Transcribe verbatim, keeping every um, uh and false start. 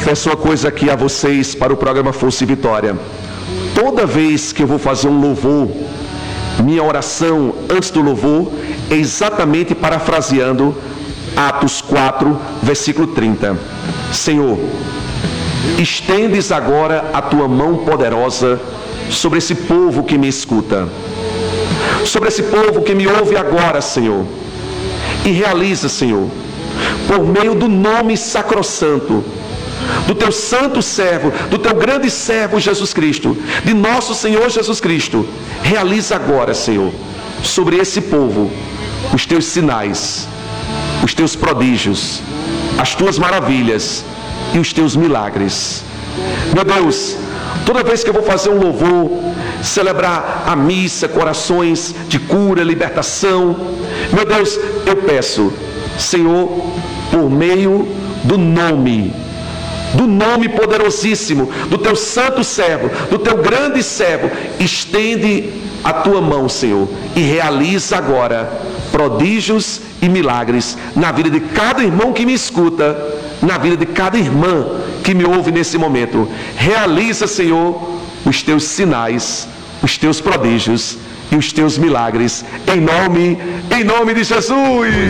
confesso uma coisa aqui a vocês para o programa Força e Vitória. Toda vez que eu vou fazer um louvor, minha oração antes do louvor é exatamente parafraseando Atos quatro, versículo trinta. Senhor, estendes agora a tua mão poderosa sobre esse povo que me escuta, sobre esse povo que me ouve agora, Senhor, e realiza, Senhor, por meio do nome sacrossanto do teu santo servo, do teu grande servo Jesus Cristo, de nosso Senhor Jesus Cristo, realiza agora, Senhor, sobre esse povo os teus sinais, os teus prodígios, as tuas maravilhas e os teus milagres. Meu Deus, toda vez que eu vou fazer um louvor, celebrar a missa, corações de cura, libertação, meu Deus, eu peço, Senhor, por meio do nome, do nome poderosíssimo, do teu santo servo, do teu grande servo, estende a tua mão, Senhor, e realiza agora prodígios e milagres na vida de cada irmão que me escuta, na vida de cada irmã que me ouve nesse momento. Realiza, Senhor, os teus sinais, os teus prodígios e os teus milagres, em nome, em nome de Jesus.